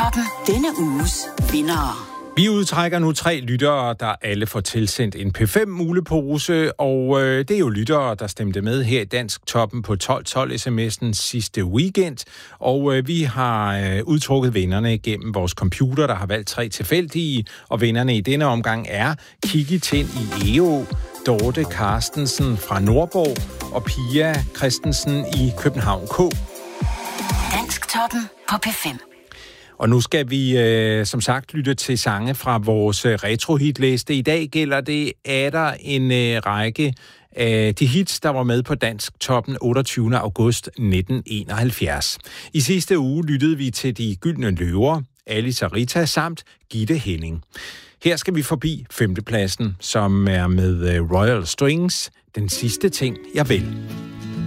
Dansktoppen. Denne uges vindere. Vi udtrækker nu 3 lyttere, der alle får tilsendt en P5-mulepose, og det er jo lyttere, der stemte med her i Dansktoppen på 1212 sms'en sidste weekend, og vi har udtrukket vinderne gennem vores computer, der har valgt 3 tilfældige, og vinderne i denne omgang er Kiki Tind i EO, Dorte Carstensen fra Nordborg og Pia Christensen i København K. Dansktoppen på P5. Og nu skal vi som sagt lytte til sange fra vores retrohitliste. I dag gælder det atter en række af de hits, der var med på Dansktoppen 28. august 1971. I sidste uge lyttede vi til De Gyldne Løver, Alice og Rita samt Gitte Henning. Her skal vi forbi 5. pladsen, som er med Royal Strings, Den sidste ting, jeg vil.